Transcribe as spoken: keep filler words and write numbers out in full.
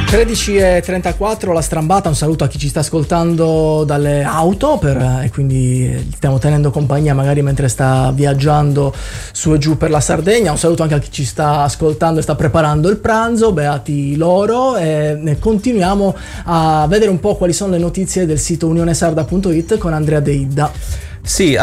tredici e trentaquattro la strambata, un saluto a chi ci sta ascoltando dalle auto per, e quindi stiamo tenendo compagnia magari mentre sta viaggiando su e giù per la Sardegna. Un saluto anche a chi ci sta ascoltando e sta preparando il pranzo, beati loro, e continuiamo a vedere un po' quali sono le notizie del sito unionesarda punto it con Andrea Deidda. Sì,